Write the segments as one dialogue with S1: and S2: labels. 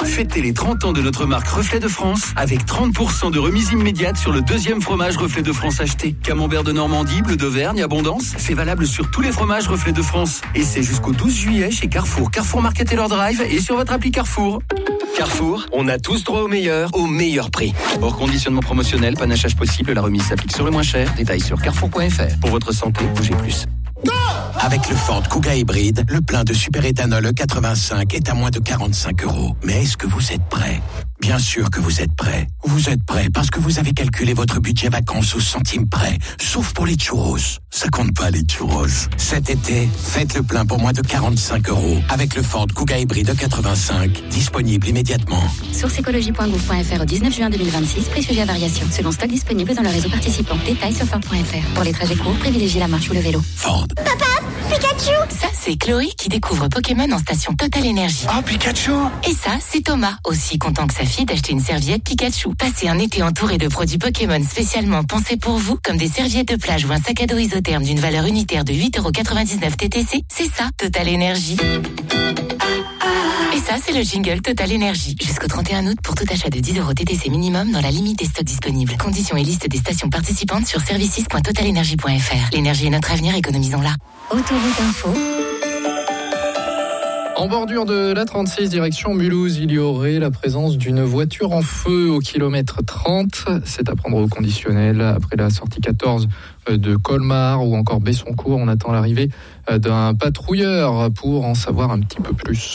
S1: Fêtez les 30 ans de notre marque Reflet de France avec 30% de remise immédiate sur le deuxième fromage Reflet de France acheté. Camembert de Normandie, Bleu d'Auvergne, Abondance, c'est valable sur tous les fromages Reflet de France. Et c'est jusqu'au 12 juillet chez Carrefour, Carrefour Market Taylor Drive et sur votre appli Carrefour. Carrefour, on a tous droit au meilleur prix. Hors conditionnement promotionnel, panachage possible, la remise s'applique sur le moins cher. Détails sur carrefour.fr. Pour votre santé, bougez plus.
S2: Avec le Ford Kuga hybride, le plein de superéthanol E85 est à moins de 45 €. Mais est-ce que vous êtes prêts ? Bien sûr que vous êtes prêts. Vous êtes prêts parce que vous avez calculé votre budget vacances au centime près. Sauf pour les churros. Ça compte pas les churros. Cet été, faites le plein pour moins de 45 € avec le Ford Kuga hybride E85. Disponible immédiatement.
S3: Source écologie.gouv.fr au 19 juin 2026. Prix sujet à variation. Selon stock disponible dans le réseau participant. Détails sur Ford.fr. Pour les trajets courts, privilégiez la marche ou le vélo.
S2: Ford.
S4: Papa, Pikachu!
S5: Ça, c'est Chloé qui découvre Pokémon en station Total Énergie.
S2: Oh, Pikachu!
S5: Et ça, c'est Thomas, aussi content que sa fille d'acheter une serviette Pikachu. Passez un été entouré de produits Pokémon spécialement pensés pour vous, comme des serviettes de plage ou un sac à dos isotherme d'une valeur unitaire de 8,99 € TTC. C'est ça, Total Énergie. Et ça, c'est le jingle Total Énergie. Jusqu'au 31 août pour tout achat de 10 € TTC minimum dans la limite des stocks disponibles. Conditions et liste des stations participantes sur services.totalenergie.fr. L'énergie est notre avenir, économisons-la.
S3: Autoroute Info.
S6: En bordure de la 36 direction Mulhouse, il y aurait la présence d'une voiture en feu au kilomètre 30. C'est à prendre au conditionnel. Après la sortie 14 de Colmar ou encore Bessoncourt, on attend l'arrivée d'un patrouilleur pour en savoir un petit peu plus.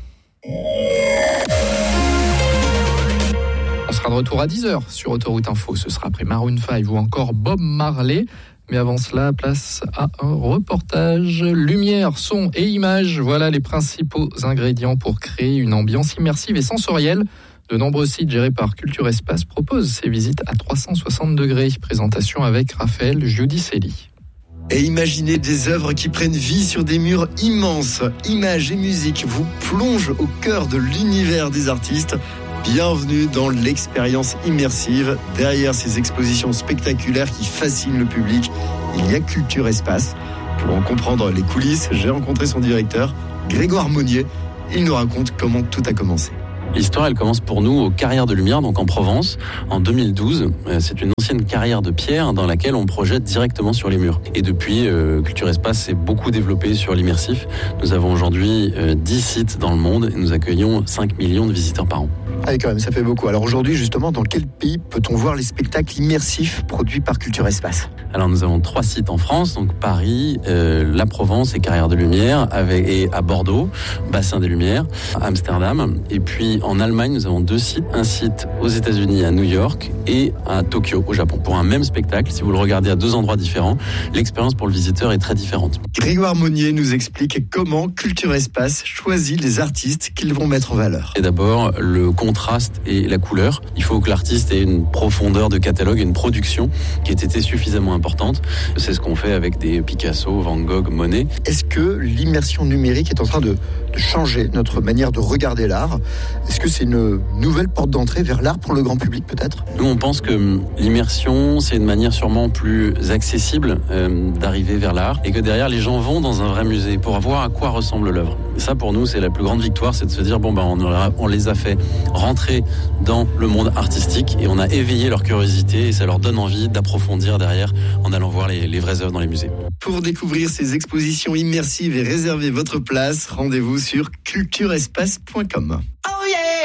S6: On sera de retour à 10h sur Autoroute Info. Ce sera après Maroon 5 ou encore Bob Marley. Mais avant cela, place à un reportage. Lumière, son et images, voilà les principaux ingrédients pour créer une ambiance immersive et sensorielle. De nombreux sites gérés par Culture Espace proposent ces visites à 360 degrés. Présentation avec Raphaël Giudicelli.
S7: Et imaginez des œuvres qui prennent vie sur des murs immenses. Images et musique vous plongent au cœur de l'univers des artistes. Bienvenue dans l'expérience immersive. Derrière ces expositions spectaculaires qui fascinent le public, il y a Culture Espace. Pour en comprendre les coulisses, j'ai rencontré son directeur, Grégoire Monnier. Il nous raconte comment tout a commencé.
S8: L'histoire, elle commence pour nous aux Carrières de Lumière, donc en Provence, en 2012. C'est une ancienne carrière de pierre dans laquelle on projette directement sur les murs. Et depuis, Culture Espace s'est beaucoup développé sur l'immersif. Nous avons aujourd'hui 10 sites dans le monde et nous accueillons 5 millions de visiteurs par an.
S7: Ah oui, quand même, ça fait beaucoup. Alors aujourd'hui, justement, dans quel pays peut-on voir les spectacles immersifs produits par Culture Espace ?
S8: Alors nous avons 3 sites en France, donc Paris, la Provence et Carrières de Lumière, et à Bordeaux, Bassin des Lumières, Amsterdam. Et puis en Allemagne, nous avons 2 sites. Un site aux États-Unis, à New York, et à Tokyo, au Japon. Pour un même spectacle, si vous le regardez à 2 endroits différents, l'expérience pour le visiteur est très différente.
S7: Grégoire Monnier nous explique comment Culture Espace choisit les artistes qu'ils vont mettre en valeur.
S8: Et d'abord, le contraste et la couleur. Il faut que l'artiste ait une profondeur de catalogue, une production qui ait été suffisamment importante. C'est ce qu'on fait avec des Picasso, Van Gogh, Monet.
S7: Est-ce que l'immersion numérique est en train de changer notre manière de regarder l'art ? Est-ce que c'est une nouvelle porte d'entrée vers l'art pour le grand public peut-être ?
S8: Nous, on pense que l'immersion, c'est une manière sûrement plus accessible d'arriver vers l'art et que derrière, les gens vont dans un vrai musée pour voir à quoi ressemble l'œuvre. Et ça, pour nous, c'est la plus grande victoire, c'est de se dire, on les a fait rentrer dans le monde artistique et on a éveillé leur curiosité et ça leur donne envie d'approfondir derrière en allant voir les vraies œuvres dans les musées.
S7: Pour découvrir ces expositions immersives et réserver votre place, rendez-vous sur culturespace.com.